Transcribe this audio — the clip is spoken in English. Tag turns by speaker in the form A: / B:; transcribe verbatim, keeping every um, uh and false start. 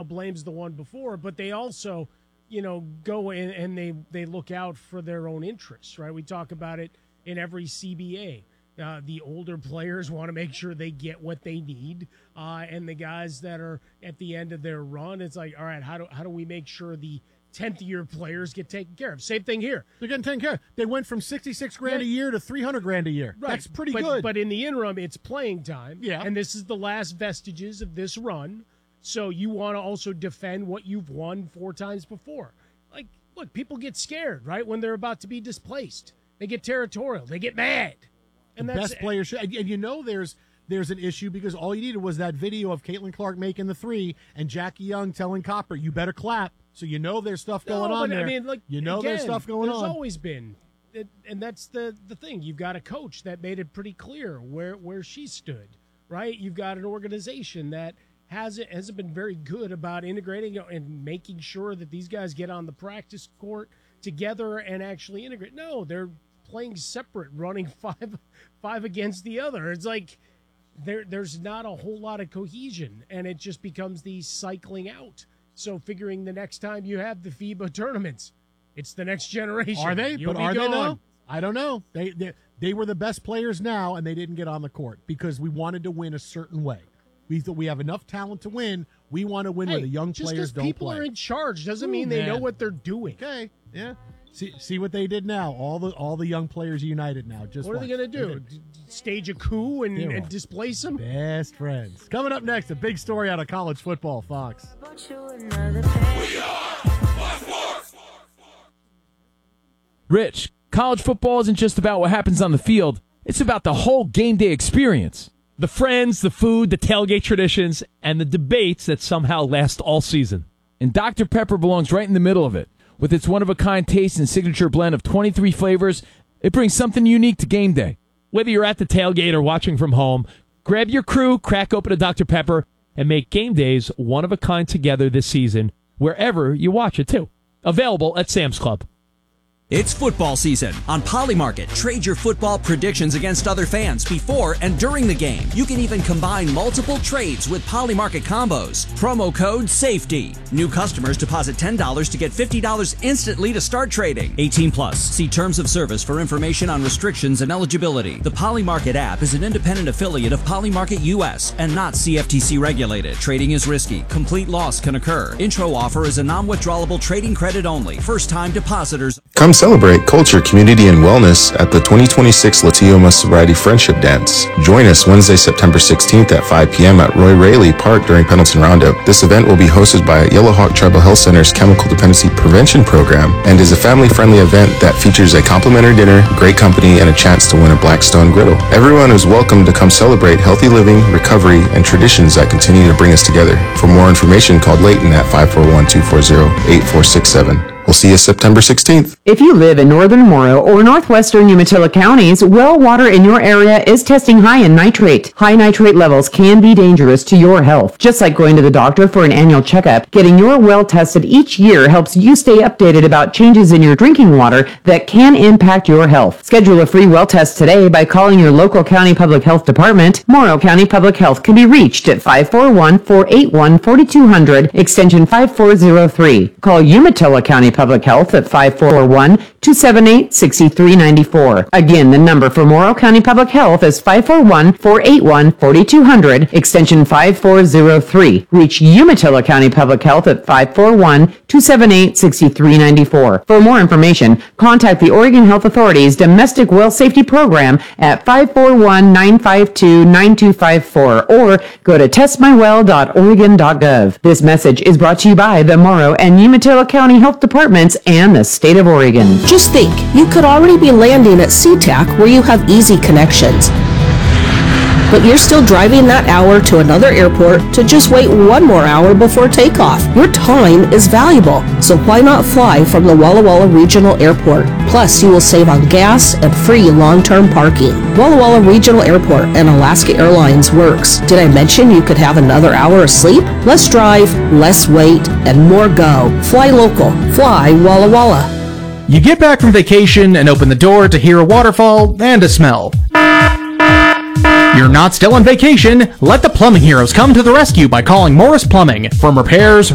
A: blames the one before, but they also, you know, go in and they, they look out for their own interests, right? We talk about it in every C B A. Uh, the older players want to make sure they get what they need, uh, and the guys that are at the end of their run, it's like, all right, how do how do we make sure the tenth year players get taken care of? Same thing here.
B: They're getting taken care of. They went from sixty-six grand yeah. a year to three hundred grand a year.
A: Right.
B: That's pretty
A: but,
B: good.
A: But in the interim, it's playing time.
B: Yeah.
A: And this is the last vestiges of this run. So you want to also defend what you've won four times before. Like, look, people get scared, right, when they're about to be displaced. They get territorial. They get mad. And
B: the
A: that's
B: best players should, and you know there's there's an issue because all you needed was that video of Caitlin Clark making the three and Jackie Young telling Copper, you better clap. So you know there's stuff going
A: no,
B: on
A: but,
B: there.
A: I mean, like,
B: you know
A: again,
B: there's stuff going
A: there's
B: on.
A: There's always been. It, and that's the, the thing. You've got a coach that made it pretty clear where, where she stood, right? You've got an organization that hasn't, hasn't been very good about integrating and making sure that these guys get on the practice court together and actually integrate. No, they're playing separate, running five five against the other. It's like there there's not a whole lot of cohesion, and it just becomes the cycling out. So figuring the next time you have the FIBA tournaments, it's the next generation.
B: Are they?
A: You'll
B: but
A: be
B: are
A: gone.
B: they though? I don't know. They, they they were the best players now, and they didn't get on the court because we wanted to win a certain way. We thought we have enough talent to win. We want to win
A: hey,
B: where the young
A: just
B: players don't play.
A: People are in charge doesn't
B: Ooh,
A: mean they
B: man.
A: know what they're doing.
B: Okay, yeah. See, see what they did now. All the all the young players united now. Just
A: what are
B: watch.
A: they going to do? D- stage a coup and, and displace them?
B: Best friends. Coming up next, a big story out of college football, Fox.
C: Rich, college football isn't just about what happens on the field. It's about the whole game day experience. The friends, the food, the tailgate traditions, and the debates that somehow last all season. And Doctor Pepper belongs right in the middle of it. With its one-of-a-kind taste and signature blend of twenty-three flavors, it brings something unique to game day. Whether you're at the tailgate or watching from home, grab your crew, crack open a Doctor Pepper, and make game days one-of-a-kind together this season, wherever you watch it, too. Available at Sam's Club.
D: It's football season. On Polymarket, trade your football predictions against other fans before and during the game. You can even combine multiple trades with Polymarket combos. Promo code SAFETY. New customers deposit ten dollars to get fifty dollars instantly to start trading. eighteen plus. See terms of service for information on restrictions and eligibility. The Polymarket app is an independent affiliate of Polymarket U S and not C F T C regulated. Trading is risky. Complete loss can occur. Intro offer is a non-withdrawable trading credit only. First-time depositors.
E: Come celebrate culture, community, and wellness at the twenty twenty-six La Tioma Sobriety Friendship Dance. Join us Wednesday, September sixteenth at five p.m. at Roy Rayleigh Park during Pendleton Roundup. This event will be hosted by Yellowhawk Tribal Health Center's Chemical Dependency Prevention Program and is a family-friendly event that features a complimentary dinner, great company, and a chance to win a Blackstone griddle. Everyone is welcome to come celebrate healthy living, recovery, and traditions that continue to bring us together. For more information, call Leighton at five four one, two four zero, eight four six seven. We'll see you September sixteenth.
F: If you live in northern Morrow or northwestern Umatilla counties, well water in your area is testing high in nitrate. High nitrate levels can be dangerous to your health. Just like going to the doctor for an annual checkup, getting your well tested each year helps you stay updated about changes in your drinking water that can impact your health. Schedule a free well test today by calling your local county public health department. Morrow County Public Health can be reached at five four one, four eight one, four two zero zero, extension five four zero three. Call Umatilla County Public Health at five four one, two seven eight, six three nine four. Again, the number for Morrow County Public Health is five four one, four eight one, four two zero zero, extension five four zero three. Reach Umatilla County Public Health at five four one, two seven eight, six three nine four. For more information, contact the Oregon Health Authority's Domestic Well Safety Program at five four one, nine five two, nine two five four or go to test my well dot oregon dot gov. This message is brought to you by the Morrow and Umatilla County Health Departments and the state of Oregon.
G: Just think, you could already be landing at SeaTac where you have easy connections. But you're still driving that hour to another airport to just wait one more hour before takeoff. Your time is valuable, so why not fly from the Walla Walla Regional Airport? Plus, you will save on gas and free long-term parking. Walla Walla Regional Airport and Alaska Airlines works. Did I mention you could have another hour of sleep? Less drive, less wait, and more go. Fly local. Fly Walla Walla.
H: You get back from vacation and open the door to hear a waterfall and a smell. You're not still on vacation? Let the plumbing heroes come to the rescue by calling Morris Plumbing. From repairs,